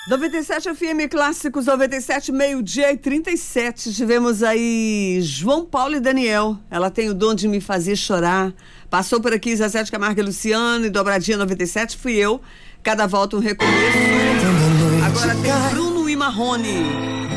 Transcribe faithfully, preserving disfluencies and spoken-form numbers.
noventa e sete F M Clássicos, noventa e sete, meio-dia e trinta e sete. Tivemos aí João Paulo e Daniel. Ela tem o dom de me fazer chorar. Passou por aqui Zezé de Camargo e Luciano, e dobradinha noventa e sete fui eu. Cada volta um recomeço. Agora tem Bruno e Marrone.